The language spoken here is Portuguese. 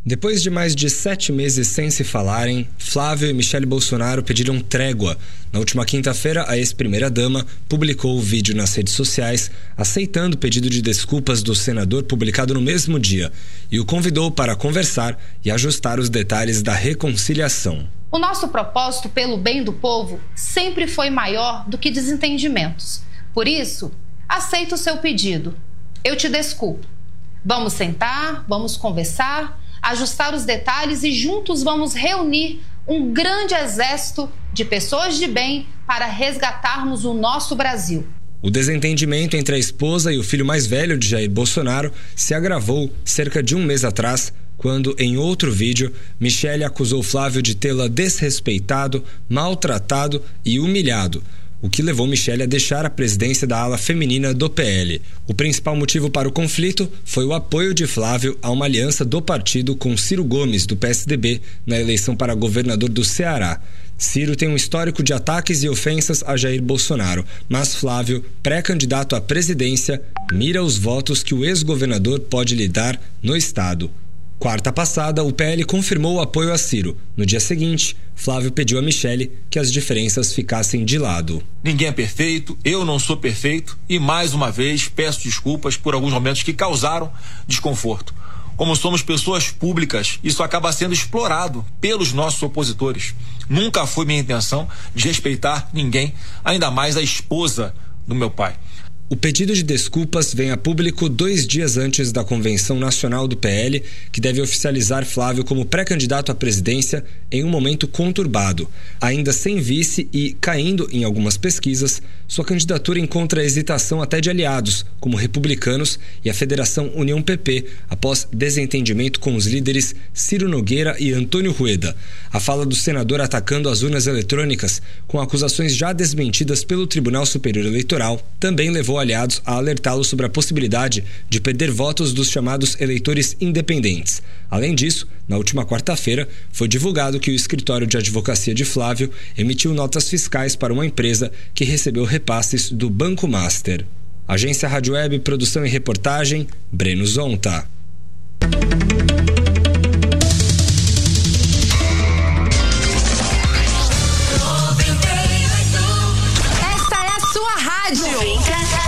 Depois de mais de 7 meses sem se falarem, Flávio e Michele Bolsonaro pediram trégua. Na última quinta-feira, a ex-primeira-dama publicou o vídeo nas redes sociais, aceitando o pedido de desculpas do senador publicado no mesmo dia, e o convidou para conversar e ajustar os detalhes da reconciliação. O nosso propósito pelo bem do povo sempre foi maior do que desentendimentos. Por isso, aceito o seu pedido. Eu te desculpo. Vamos sentar, vamos conversar, ajustar os detalhes e juntos vamos reunir um grande exército de pessoas de bem para resgatarmos o nosso Brasil. O desentendimento entre a esposa e o filho mais velho de Jair Bolsonaro se agravou cerca de um mês atrás, quando, em outro vídeo, Michele acusou Flávio de tê-la desrespeitado, maltratado e humilhado, o que levou Michele a deixar a presidência da ala feminina do PL. O principal motivo para o conflito foi o apoio de Flávio a uma aliança do partido com Ciro Gomes, do PSDB, na eleição para governador do Ceará. Ciro tem um histórico de ataques e ofensas a Jair Bolsonaro, mas Flávio, pré-candidato à presidência, mira os votos que o ex-governador pode lhe dar no estado. Quarta passada, o PL confirmou o apoio a Ciro. No dia seguinte, Flávio pediu a Michele que as diferenças ficassem de lado. Ninguém é perfeito, eu não sou perfeito e, mais uma vez, peço desculpas por alguns momentos que causaram desconforto. Como somos pessoas públicas, isso acaba sendo explorado pelos nossos opositores. Nunca foi minha intenção desrespeitar ninguém, ainda mais a esposa do meu pai. O pedido de desculpas vem a público 2 dias antes da Convenção Nacional do PL, que deve oficializar Flávio como pré-candidato à presidência em um momento conturbado. Ainda sem vice e caindo em algumas pesquisas, sua candidatura encontra hesitação até de aliados, como republicanos e a Federação União PP, após desentendimento com os líderes Ciro Nogueira e Antônio Rueda. A fala do senador atacando as urnas eletrônicas, com acusações já desmentidas pelo Tribunal Superior Eleitoral, também levou aliados a alertá-lo sobre a possibilidade de perder votos dos chamados eleitores independentes. Além disso, na última quarta-feira, foi divulgado que o escritório de advocacia de Flávio emitiu notas fiscais para uma empresa que recebeu repasses do Banco Master. Agência Rádio Web, produção e reportagem, Breno Zonta.